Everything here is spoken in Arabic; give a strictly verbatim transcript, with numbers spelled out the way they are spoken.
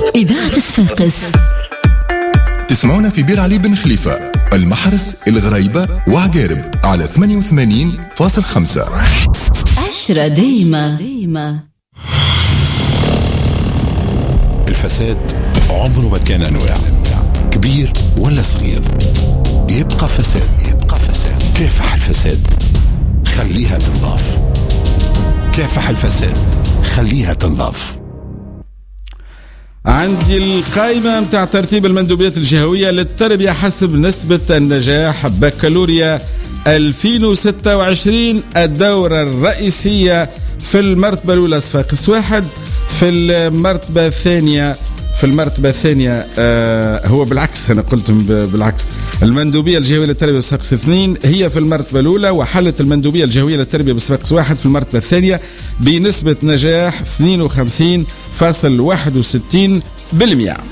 إذاعة صفاقس. تسمعونا في بير علي بن خليفة، المحرس، الغريبة وعقارب على ثمانية وثمانين فاصلة خمسة. عشرة دايما. الفساد عمره ما كان أنواع، كبير ولا صغير، يبقى فساد. يبقى فساد. كافح الفساد، خليها تنضاف. كافح الفساد، خليها تنضاف. عندي القائمة متاع ترتيب المندوبيات الجهوية للتربية حسب نسبة النجاح بكالوريا ألفين وستة وعشرين، الدورة الرئيسية في المرتبة الأولى صفاقس واحد، في المرتبة الثانية في المرتبة الثانية آه هو بالعكس، أنا قلت بالعكس، المندوبية الجهوية للتربية بصفاقس اثنين هي في المرتبة الأولى، وحلت المندوبية الجهوية للتربية بصفاقس واحد في المرتبة الثانية بنسبة نجاح اثنين وخمسين فاصلة واحد وستين بالمئة.